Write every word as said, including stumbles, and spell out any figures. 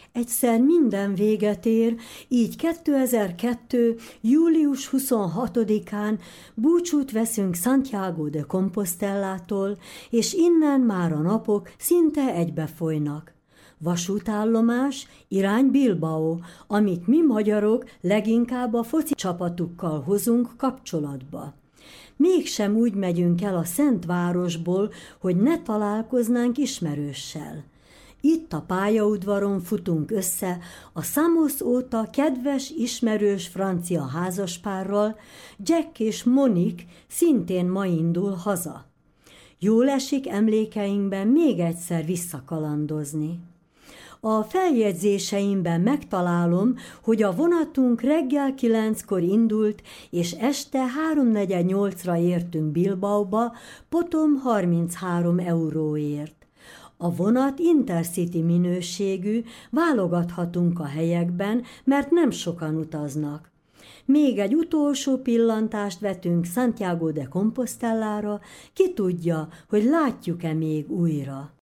Egyszer minden véget ér, így kétezer-kettő. július huszonhatodikán búcsút veszünk Santiago de Compostelától, és innen már a napok szinte egybefolynak. Vasútállomás, irány Bilbao, amit mi magyarok leginkább a foci csapatukkal hozunk kapcsolatba. Mégsem úgy megyünk el a Szentvárosból, hogy ne találkoznánk ismerőssel. Itt a pályaudvaron futunk össze a Samos óta kedves, ismerős francia házaspárral, Jack és Monique szintén ma indul haza. Jól esik emlékeinkben még egyszer visszakalandozni. A feljegyzéseimben megtalálom, hogy a vonatunk reggel kilenckor indult, és este háromnegyed nyolcra értünk Bilbaóba, potom harminchárom euróért. A vonat intercity minőségű, válogathatunk a helyekben, mert nem sokan utaznak. Még egy utolsó pillantást vetünk Santiago de Compostelára, ki tudja, hogy látjuk-e még újra.